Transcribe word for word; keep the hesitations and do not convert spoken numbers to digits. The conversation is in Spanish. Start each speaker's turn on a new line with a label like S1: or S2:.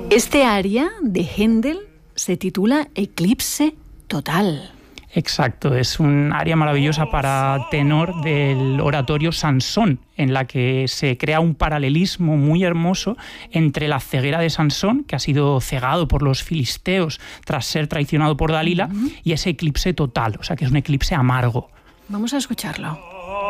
S1: Este aria de Händel se titula Eclipse Total.
S2: Exacto, es un aria maravillosa para tenor del oratorio Sansón, en la que se crea un paralelismo muy hermoso entre la ceguera de Sansón, que ha sido cegado por los filisteos tras ser traicionado por Dalila, uh-huh. y ese eclipse total, o sea que es un eclipse amargo.
S1: Vamos a escucharlo.